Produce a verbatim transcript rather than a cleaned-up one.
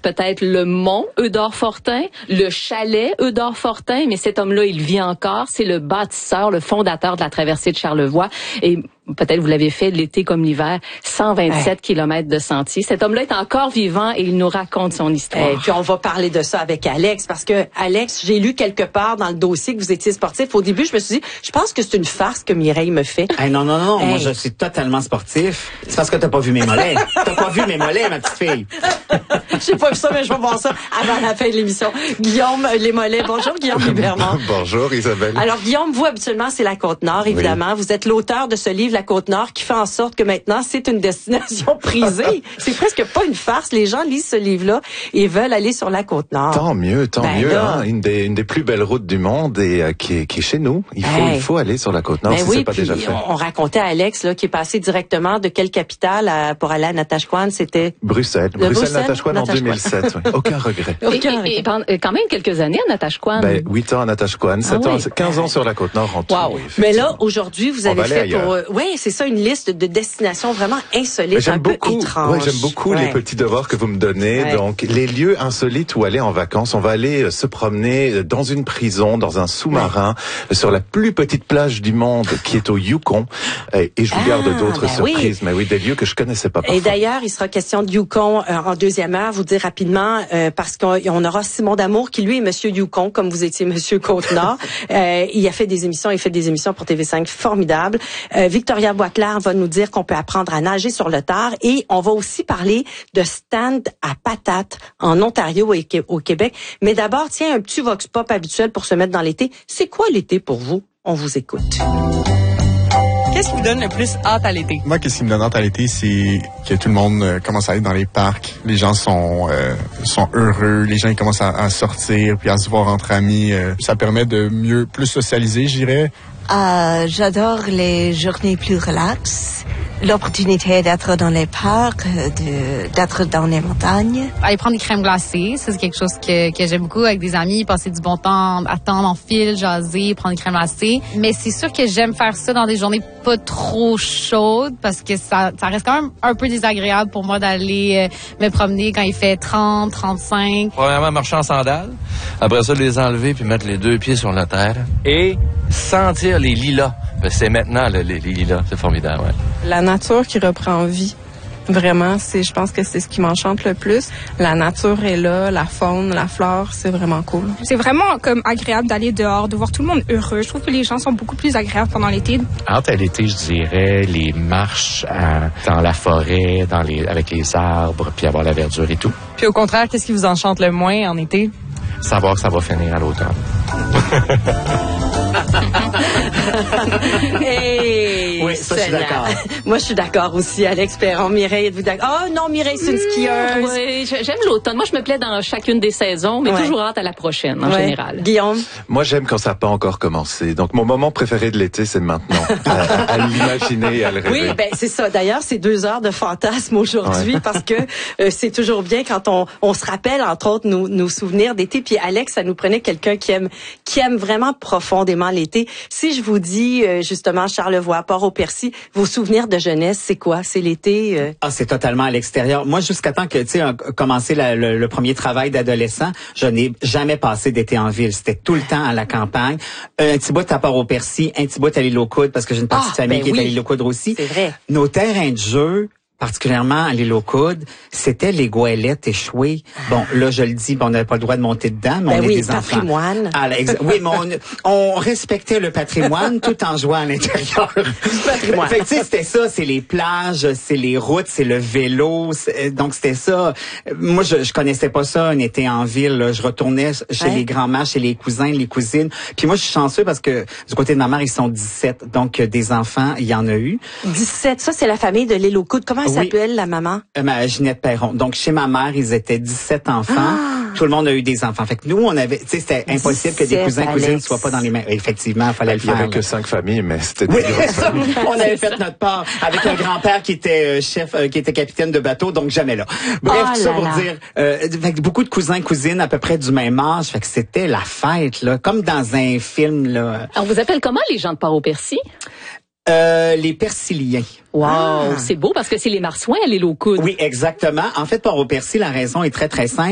peut-être le mont Eudore-Fortin, le chalet Eudore-Fortin, mais cet homme-là, il vit encore. C'est le bâtisseur, le fondateur de la traversée de Charlevoix. Et peut-être vous l'avez fait l'été comme l'hiver, cent vingt-sept hey. kilomètres de sentiers. Cet homme-là est encore vivant et il nous raconte son histoire. Et puis on va parler de ça avec Alex, parce que Alex, j'ai lu quelque part dans le dossier que vous étiez sportif. Au début, je me suis dit, je pense que c'est une farce que Mireille me fait. Hey, non, non, non, hey. Moi je suis totalement sportif. C'est parce que t'as pas vu mes mollets. T'as pas vu mes mollets, ma petite fille. J'ai pas vu ça, mais je vais voir ça avant la fin de l'émission. Guillaume, les mollets. Bonjour, Guillaume Libermont. Bonjour, Isabelle. Alors, Guillaume, vous, habituellement, c'est la Côte-Nord, évidemment. Oui. Vous êtes l'auteur de ce livre, La Côte-Nord, qui fait en sorte que maintenant, c'est une destination prisée. C'est presque pas une farce. Les gens lisent ce livre-là et veulent aller sur la Côte-Nord. Tant mieux, tant ben mieux. Là, hein. Une des, une des plus belles routes du monde et euh, qui, est, qui est chez nous. Il faut, hey. il faut aller sur la Côte-Nord ben si oui, c'est pas puis déjà fait. On, on racontait à Alex, là, qui est passé directement de quelle capitale à, pour aller à Natashquan, c'était? Bruxelles. De Bruxelles, Bruxelles Natashquan en deux mille sept. Oui. Aucun regret. Aucun et, et, et quand même quelques années à Natashquan. Ben, huit ans à Natashquan, sept ah, ans, oui. quinze ans sur la Côte-Nord en tout. Wow. Mais là, aujourd'hui, vous avez fait pour, euh, oui, c'est ça, une liste de destinations vraiment insolites, un beaucoup, peu étranges. Ouais, j'aime beaucoup ouais. les petits devoirs que vous me donnez. Ouais. Donc, les lieux insolites où aller en vacances. On va aller euh, se promener dans une prison, dans un sous-marin, ouais. sur la plus petite plage du monde, qui est au Yukon. Et, et je vous ah, garde d'autres ben surprises. Oui. Mais oui, des lieux que je connaissais pas parfois. Et d'ailleurs, il sera question de Yukon euh, en deuxième heure. Vous dire rapidement, euh, parce qu'on aura Simon D'Amour, qui lui est Monsieur Yukon, comme vous étiez Monsieur Côte-Nord. euh, il a fait des émissions, il fait des émissions pour T V cinq formidables. Euh, Victoria Boisclair va nous dire qu'on peut apprendre à nager sur le tard. Et on va aussi parler de stand à patates en Ontario et au Québec. Mais d'abord, tiens, un petit vox pop habituel pour se mettre dans l'été. C'est quoi l'été pour vous? On vous écoute. Qu'est-ce qui vous donne le plus hâte à l'été? Moi, qu'est-ce qui me donne hâte à l'été, c'est que tout le monde euh, commence à aller dans les parcs. Les gens sont euh, sont heureux. Les gens ils commencent à, à sortir puis à se voir entre amis. Euh, ça permet de mieux, plus socialiser, je dirais. Euh, j'adore les journées plus relaxes. L'opportunité d'être dans les parcs, de, d'être dans les montagnes. Aller prendre des crèmes glacées, ça c'est quelque chose que, que j'aime beaucoup avec des amis, passer du bon temps, attendre en file, jaser, prendre des crèmes glacées. Mais c'est sûr que j'aime faire ça dans des journées pas trop chaudes parce que ça, ça reste quand même un peu désagréable pour moi d'aller euh, me promener quand il fait trente, trente-cinq. Premièrement, marcher en sandales. Après ça, les enlever puis mettre les deux pieds sur la terre. Et sentir les lilas. C'est maintenant là, les, les lilas, c'est formidable. Ouais. La nature qui reprend vie. Vraiment, c'est, je pense que c'est ce qui m'enchante le plus. La nature est là, la faune, la flore, c'est vraiment cool. C'est vraiment comme agréable d'aller dehors, de voir tout le monde heureux. Je trouve que les gens sont beaucoup plus agréables pendant l'été. Hâte à l'été, je dirais, les marches à, dans la forêt, dans les, avec les arbres, puis avoir la verdure et tout. Puis au contraire, qu'est-ce qui vous enchante le moins en été? Savoir que ça va finir à l'automne. Hey, oui, ça, je suis d'accord. Moi, je suis d'accord aussi, Alex Perron. Mireille, êtes-vous d'accord? Oh non, Mireille, c'est une skieuse. Mmh, oui, j'aime l'automne. Moi, je me plais dans chacune des saisons, mais ouais. toujours hâte à la prochaine, en ouais. général. Guillaume? Moi, j'aime quand ça n'a pas encore commencé. Donc, mon moment préféré de l'été, c'est maintenant. à, à l'imaginer et à le rêver. Oui, ben c'est ça. D'ailleurs, c'est deux heures de fantasme aujourd'hui ouais. parce que euh, c'est toujours bien quand on, on se rappelle, entre autres, nos, nos souvenirs d'été. Puis Alex, ça nous prenait quelqu'un qui aime, qui aime vraiment profondément l'été. Si je vous dis, euh, justement, Charlevoix, Port-au-Percy, vos souvenirs de jeunesse, c'est quoi? C'est l'été? Euh... Ah, c'est totalement à l'extérieur. Moi, jusqu'à temps que, tu sais, commencé la, le, le premier travail d'adolescent, je n'ai jamais passé d'été en ville. C'était tout le temps à la campagne. Un petit bout à Port-au-Percy, un petit bout à l'île aux Coudres, parce que j'ai une partie ah, de famille ben qui oui. est à l'île aux Coudres aussi. C'est vrai. Nos terrains de jeu, particulièrement à l'île aux Coudres, c'était les goélettes échouées. Bon, là, je le dis, on n'avait pas le droit de monter dedans, mais ben on oui, est des enfants. patrimoine. Ah, là, exa- oui, mais on, on respectait le patrimoine tout en jouant à l'intérieur. Patrimoine. Fait que, tu sais, c'était ça, c'est les plages, c'est les routes, c'est le vélo. C'est, donc, c'était ça. Moi, je, je connaissais pas ça, un été en ville. Là. Je retournais chez ouais. les grands-mères, chez les cousins, les cousines. Puis moi, je suis chanceux parce que du côté de ma mère, ils sont dix-sept. Donc, des enfants, il y en a eu. dix-sept, ça, c'est la famille de l'île aux Coudres. Comment elle oui. s'appelle, la maman? Euh, ma Ginette Perron. Donc, chez ma mère, ils étaient dix-sept enfants. Ah! Tout le monde a eu des enfants. Fait que nous, on avait, tu sais, c'était impossible que des cousins, Alex. cousines soient pas dans les mêmes. Effectivement, il fallait le faire. Il y avait que cinq familles, mais c'était des oui, grosses familles. On avait fait notre part avec un grand-père qui était euh, chef, euh, qui était capitaine de bateau, donc jamais là. Bref, oh tout ça là pour là. dire, euh, fait que beaucoup de cousins, cousines à peu près du même âge. Fait que c'était la fête, là, comme dans un film, là. On vous appelle comment les gens de Port-au-Percy? Euh, les Persiliens. Wow, ah. c'est beau parce que c'est les Marsouins à l'île aux Coudres. Oui, exactement. En fait, Port-au-Percy, la raison est très, très simple.